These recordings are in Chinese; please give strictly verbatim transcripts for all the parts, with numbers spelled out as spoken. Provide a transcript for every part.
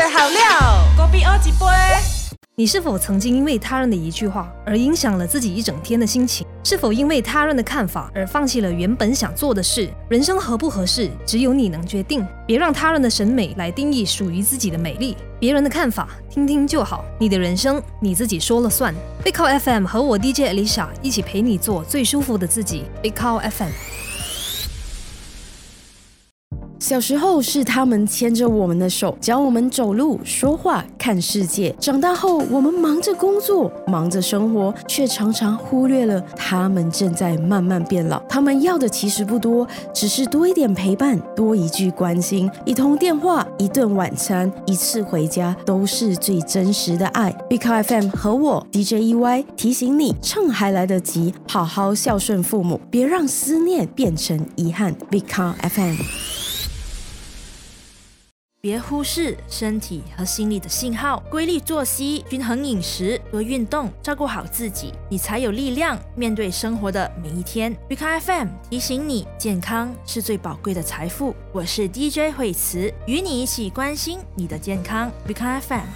儿好料， 隔壁二几杯。 你是否曾经因为他人的一句话而影响了自己一整天的心情？是否因为他人的看法而放弃了原本想做的事？人生合不合适，只有你能决定。别让他人的审美来定义属于自己的美丽。别人的看法听听就好，你的人生你自己说了算。Big Cow F M 和我 D J Alicia 一起陪你做最舒服的自己。Big Cow F M。 小时候是他们牵着我们的手，教我们走路、说话、看世界。长大后，我们忙着工作，忙着生活，却常常忽略了他们正在慢慢变老。他们要的其实不多，只是多一点陪伴，多一句关心，一通电话，一顿晚餐，一次回家，都是最真实的爱。Big Cow F M 和我 D J E Y 提醒你，趁还来得及，好好孝顺父母，别让思念变成遗憾。Big Cow F M。 别忽视身体和心理的信号，规律作息、均衡饮食、多运动，照顾好自己，你才有力量面对生活的每一天。Big Cow F M 提醒你，健康是最宝贵的财富。我是 D J 慧慈，与你一起关心你的健康。Big Cow F M。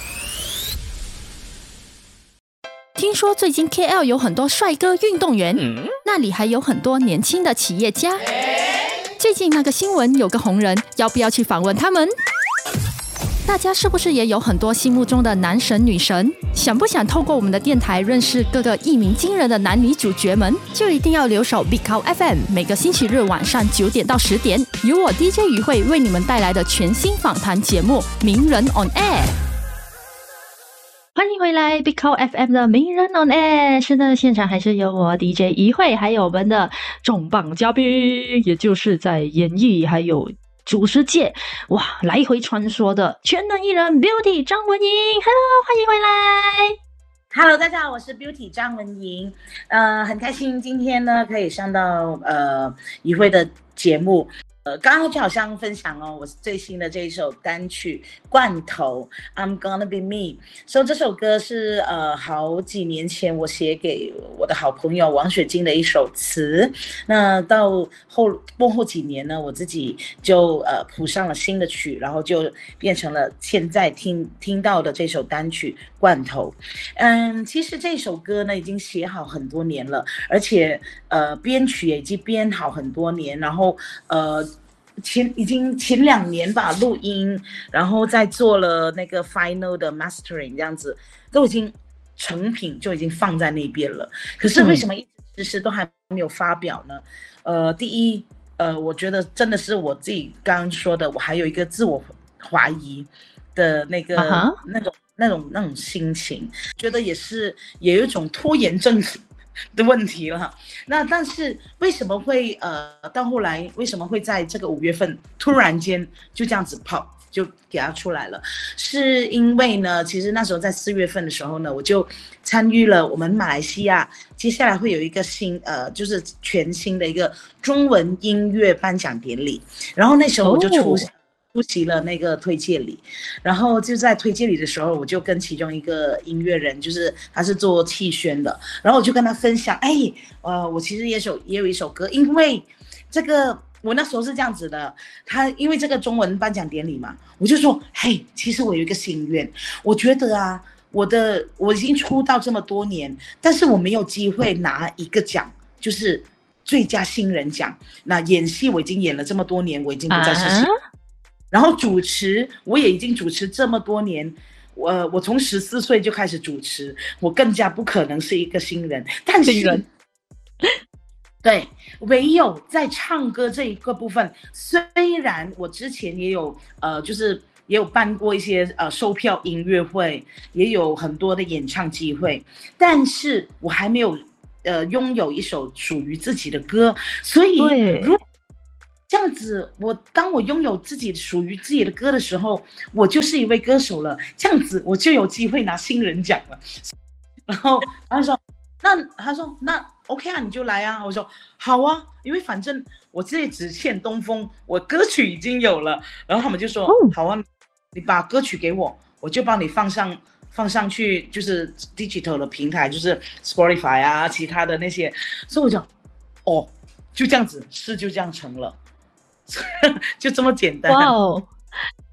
听说最近 K L 有很多帅哥运动员，嗯、那里还有很多年轻的企业家。最近那个新闻有个红人，要不要去访问他们？大家是不是也有很多心目中的男神女神？想不想透过我们的电台认识各个一鸣惊人的男女主角们？就一定要留守 Big Cow F M， 每个星期日晚上九点到十点，由我 D J 于慧为你们带来的全新访谈节目《名人 on Air》。 欢迎回来 Big Cow F M 的名人 on air。 是的，现场还是有我 D J 怡慧，还有我们的重磅嘉宾，也就是在演艺还有主持界哇来回穿梭的全能艺人 Beauty 张文莹。 Hello， 欢迎回来。 Hello， 大家好，我是 Beauty 张文莹，呃，很开心今天呢可以上到呃怡慧的节目。呃，刚刚就好像分享哦，我最新的这一首单曲《罐头》I'm Gonna Be Me。所以这首歌是呃好几年前我写给我的好朋友王雪晶的一首词。那到后幕后几年呢，我自己就呃谱上了新的曲，然后就变成了现在听听到的这首单曲《罐头》。嗯，其实这首歌呢已经写好很多年了，而且呃编曲也已经编好很多年，然后呃。前已经前两年吧录音，然后再做了那个 final 的 mastering， 这样子都已经成品就已经放在那边了。可是为什么一直迟迟都还没有发表呢？呃，第一，呃，我觉得真的是我自己刚刚说的，我还有一个自我怀疑的那个、uh-huh. 那种那种那种心情，觉得也是也有一种拖延症的问题了。那但是为什么会呃到后来为什么会在这个五月份突然间就这样子跑就给它出来了？是因为呢，其实那时候在四月份的时候呢，我就参与了我们马来西亚接下来会有一个新呃就是全新的一个中文音乐颁奖典礼，然后那时候我就出、oh.出席了那个推介礼，然后就在推介礼的时候，我就跟其中一个音乐人，就是他是做气宣的，然后我就跟他分享，哎，呃，我其实也有也有一首歌，因为这个我那时候是这样子的，他因为这个中文颁奖典礼嘛，我就说，嘿，其实我有一个心愿，我觉得啊，我的我已经出道这么多年，但是我没有机会拿一个奖，就是最佳新人奖。那演戏我已经演了这么多年，我已经不再是新人。啊然后主持我也已经主持这么多年，我我从十四岁就开始主持，我更加不可能是一个新人。但是，对，唯有在唱歌这一个部分，虽然我之前也有呃，就是也有办过一些呃售票音乐会，也有很多的演唱机会，但是我还没有呃拥有一首属于自己的歌，所以如这样子，我当我拥有自己属于自己的歌的时候，我就是一位歌手了。这样子，我就有机会拿新人奖了。然后他说：“那他说那 OK 啊，你就来啊。”我说：“好啊，因为反正我这里只欠东风，我歌曲已经有了。”然后他们就说：“好啊，你把歌曲给我，我就帮你放上放上去，就是 digital 的平台，就是 Spotify 啊，其他的那些。”所以我讲，哦，就这样子，事就这样成了。就这么简单。 哇哦！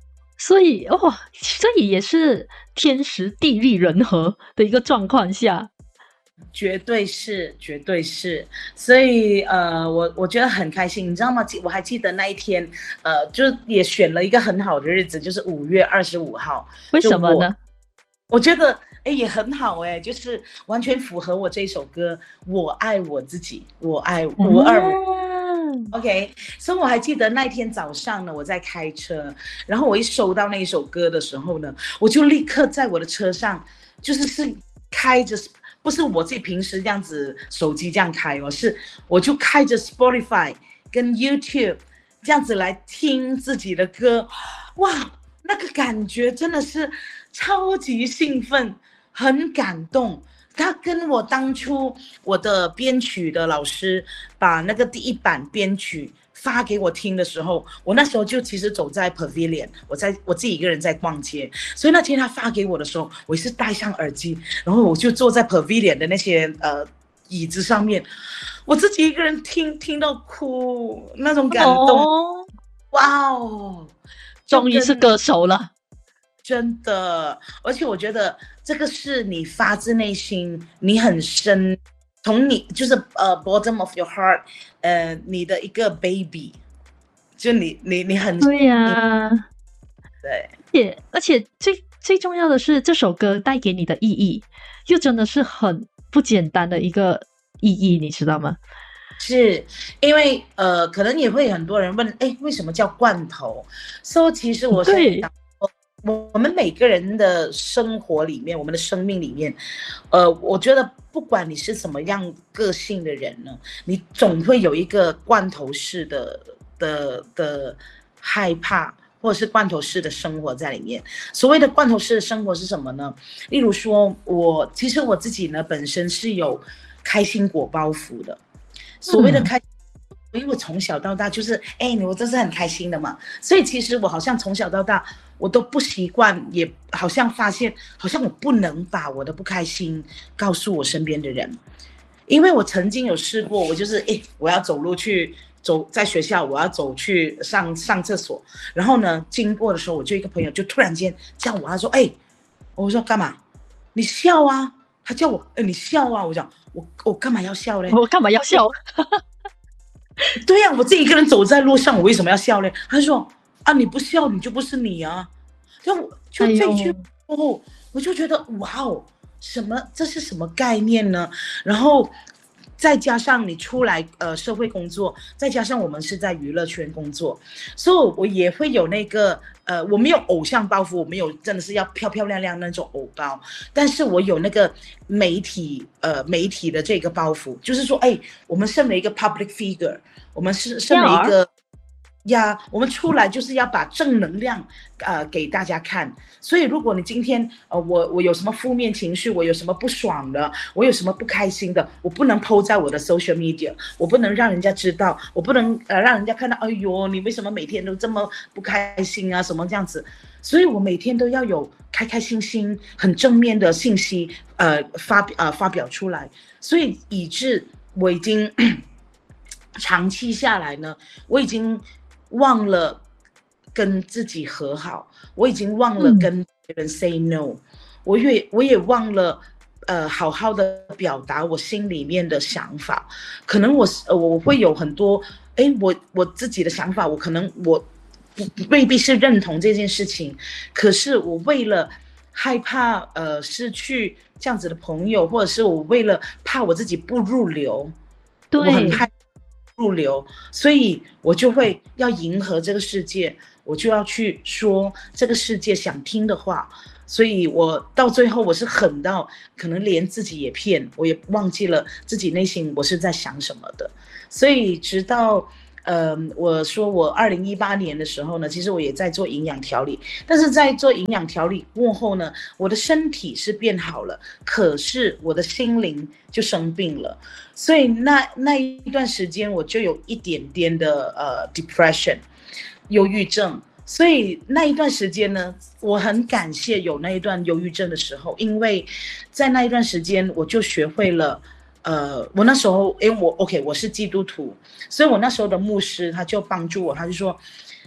所以哇、哦，所以也是天时地利人和的一个状况下。 绝对是，绝对是，所以呃，我我觉得很开心，你知道吗？我还记得那一天，呃，就也选了一个很好的日子，就是五月二十五号。 为什么呢？ 我, 我觉得哎也很好哎，就是完全符合我这首歌，我爱我自己，我爱五二五。OK， 所以我还记得那天早上呢，我在开车，然后我一收到那一首歌的时候呢，我就立刻在我的车上，就是是开着。不是我自己平时这样子手机这样开哦，是我就开着 Spotify 跟 YouTube 这样子来听自己的歌，哇，那个感觉真的是超级兴奋，很感动。他跟我当初我的编曲的老师把那个第一版编曲发给我听的时候，我那时候就其实走在 Pavilion， 我在我自己一个人在逛街，所以那天他发给我的时候，我也是戴上耳机，然后我就坐在 Pavilion 的那些呃椅子上面，我自己一个人听听到哭，那种感动，哦哇哦， 终于是歌手了。 真的，而且我觉得这个是你发自内心，你很深，从你就是呃 bottom of your heart， 呃，你的一个 baby， 就你你你很对呀、啊， 对， 也而且最最重要的是这首歌带给你的意义，又真的是很不简单的一个意义，你知道吗？ 是因为呃，可能也会很多人问，哎，为什么叫罐头？所以其实我是想。我们每个人的生活里面，我们的生命里面，呃，我觉得不管你是什么样个性的人呢，你总会有一个罐头式的的的害怕，或者是罐头式的生活在里面。所谓的罐头式的生活是什么呢？例如说，我其实我自己呢本身是有开心果包袱的，所谓的开。嗯因为我从小到大就是，哎，我真是很开心的嘛，所以其实我好像从小到大，我都不习惯，也好像发现，好像我不能把我的不开心告诉我身边的人，因为我曾经有试过，我就是，哎，我要走路去走，在学校我要走去上上厕所，然后呢，经过的时候，我就一个朋友就突然间叫我，他说，哎，我说干嘛？你笑啊？他叫我，哎，你笑啊？我讲，我我干嘛要笑嘞？ 我干嘛要笑？ 对呀、啊，我自己一个人走在路上，我为什么要笑呢？他说啊，你不笑你就不是你啊。就就这句哦，哎、我就觉得哇哦，什么这是什么概念呢？然后再加上你出来呃社会工作，再加上我们是在娱乐圈工作，所以我也会有那个呃，我没有偶像包袱，我没有真的是要漂漂亮亮那种偶包，但是我有那个媒体呃媒体的这个包袱，就是说，哎，我们身为一个 public figure， 我们是身为一个。呀，我们出来就是要把正能量呃给大家看，所以如果你今天呃我我有什么负面情绪，我有什么不爽的，我有什么不开心的，我不能 po 在我的 social media， 我不能让人家知道，我不能呃让人家看到，哎呦你为什么每天都这么不开心啊什么这样子，所以我每天都要有开开心心很正面的信息呃发呃发表出来，所以以致我已经长期下来呢，我已经忘了跟自己和好，我已经忘了跟别人 say no，、嗯、我也我也忘了呃好好的表达我心里面的想法。可能我我会有很多哎我我自己的想法，我可能我不未必是认同这件事情，可是我为了害怕呃失去这样子的朋友，或者是我为了怕我自己不入流， 对， 我很害怕入流，所以我就会要迎合这个世界，我就要去说这个世界想听的话，所以我到最后我是狠到可能连自己也骗，我也忘记了自己内心我是在想什么的。所以直到呃，我说我二零一八年的时候呢，其实我也在做营养调理，但是在做营养调理过后呢，我的身体是变好了，可是我的心灵就生病了，所以那那一段时间我就有一点点的呃 depression， 忧郁症，所以那一段时间呢，我很感谢有那一段忧郁症的时候，因为在那一段时间我就学会了。呃，我那时候，因为我 OK， 我是基督徒，所以我那时候的牧师他就帮助我，他就说，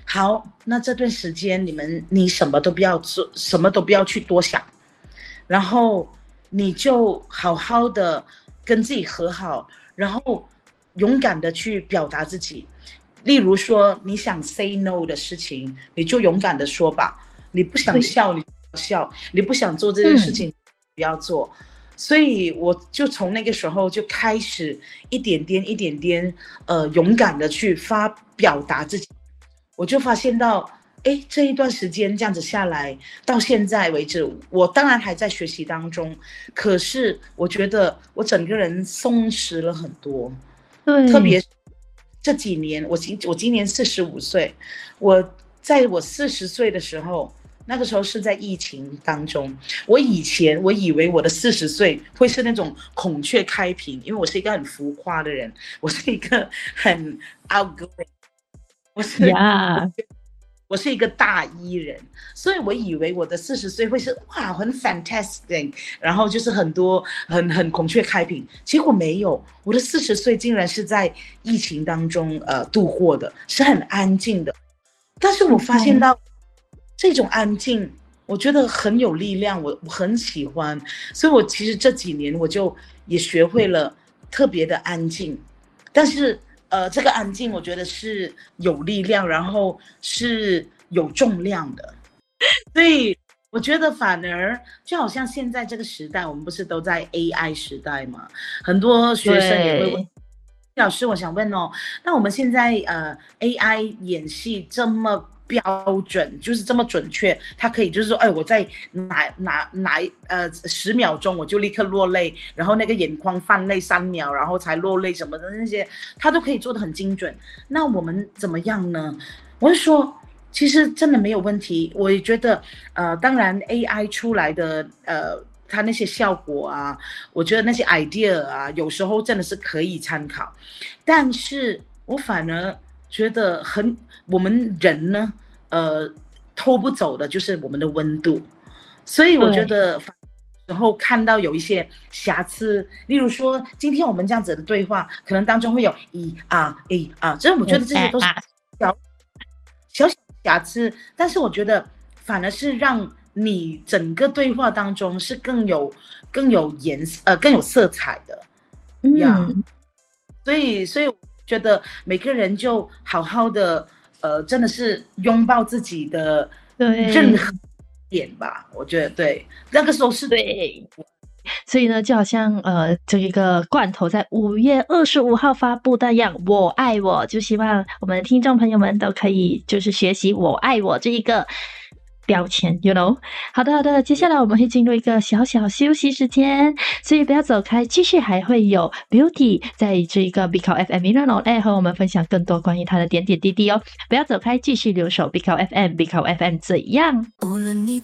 好，那这段时间你们你什么都不要做，什么都不要去多想，然后你就好好的跟自己和好，然后勇敢的去表达自己。例如说你想 say no 的事情，你就勇敢的说吧。你不想笑你就不要笑，你不想做这件事情、嗯、不要做。所以我就从那个时候就开始一点点一点点呃勇敢的去发表达自己。我就发现到哎，这一段时间这样子下来到现在为止，我当然还在学习当中，可是我觉得我整个人松弛了很多。 对， 特别这几年，我今我今年四十五岁，我在我四十岁的时候，那个时候是在疫情当中。我以前我以为我的四十岁会是那种孔雀开屏，因为我是一个很浮夸的人，我是一个很 outgoing， 我是、yeah. 我是一个大 E 人，所以我以为我的四十岁会是哇很 fantastic， 然后就是很多很很孔雀开屏，结果没有，我的四十岁竟然是在疫情当中呃度过的，是很安静的。但是我发现到这种安静，我觉得很有力量，我我很喜欢，所以我其实这几年我就也学会了特别的安静，但是。呃，这个安静我觉得是有力量，然后是有重量的，所以我觉得反而就好像现在这个时代，我们不是都在 A I 时代嘛，很多学生也会问老师，我想问哦，那我们现在呃 A I 演戏这么标准，就是这么准确，它可以就是说，哎，我在哪哪哪呃十秒钟我就立刻落泪，然后那个眼眶泛泪三秒，然后才落泪什么的那些，它都可以做得很精准。那我们怎么样呢？我是说，其实真的没有问题。我也觉得，呃，当然 A I 出来的呃，它那些效果啊，我觉得那些 idea 啊，有时候真的是可以参考，但是我反而。觉得很，我们人呢，呃，偷不走的就是我们的温度，所以我觉得，然后看到有一些瑕疵，例如说今天我们这样子的对话，可能当中会有一啊一啊，这我觉得这些都是小小小瑕疵，但是我觉得反而是让你整个对话当中是更有更有颜色呃更有色彩的，呀、嗯，所以所以。觉得每个人就好好的，呃，真的是拥抱自己的任何点吧。我觉得对，那个时候是对。所以呢，就好像呃，这一个罐头在五月二十五号发布的样，我爱我，就希望我们的听众朋友们都可以就是学习我爱我这一个。标签 you know 好的好的，接下来我们会进入一个小小休息时间，所以不要走开，继续还会有 Beauty 在这个 Bicao F M Miran on Air 和我们分享更多关于他的点点滴滴哦，不要走开，继续留守 Bicao F M Bicao F M 怎样。 无论你